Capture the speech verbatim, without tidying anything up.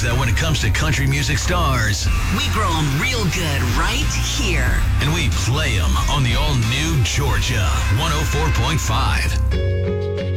that when it comes to country music stars, we grow them real good right here. And we play them on the all-new Georgia one oh four point five.